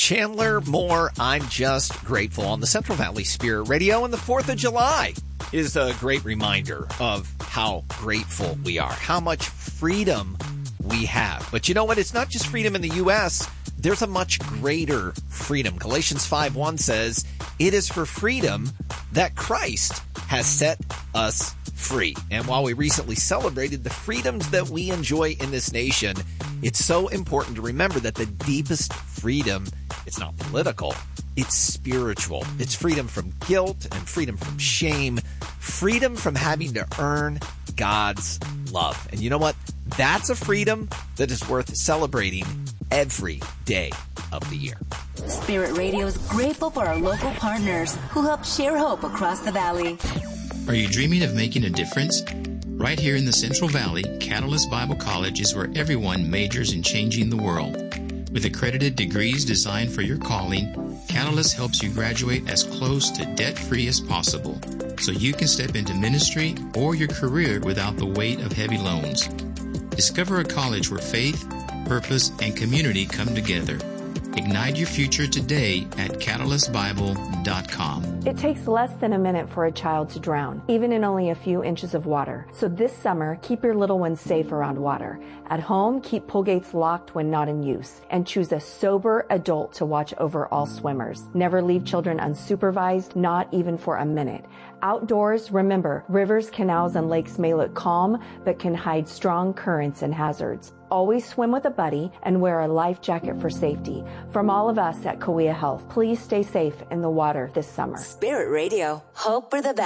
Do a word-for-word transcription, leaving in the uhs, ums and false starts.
Chandler Moore, I'm just grateful on the Central Valley Spirit Radio. And the fourth of July is a great reminder of how grateful we are, how much freedom we have. But you know what? It's not just freedom in the U S. There's a much greater freedom. Galatians five one says, it is for freedom that Christ has set us free. And while we recently celebrated the freedoms that we enjoy in this nation, it's so important to remember that the deepest freedom, it's not political, it's spiritual. It's freedom from guilt and freedom from shame, freedom from having to earn God's love. And you know what? That's a freedom that is worth celebrating every day of the year. Spirit Radio is grateful for our local partners who help share hope across the valley. Are you dreaming of making a difference? Right here in the Central Valley, Catalyst Bible College is where everyone majors in changing the world. With accredited degrees designed for your calling, Catalyst helps you graduate as close to debt-free as possible, so you can step into ministry or your career without the weight of heavy loans. Discover a college where faith, purpose, and community come together. Ignite your future today at catalyst bible dot com. It takes less than a minute for a child to drown, even in only a few inches of water. So this summer, keep your little ones safe around water. At home, keep pool gates locked when not in use, and choose a sober adult to watch over all swimmers. Never leave children unsupervised, not even for a minute. Outdoors, remember, rivers, canals, and lakes may look calm, but can hide strong currents and hazards. Always swim with a buddy and wear a life jacket for safety. From all of us at Cahuilla Health, please stay safe in the water this summer. Spirit Radio, hope for the best.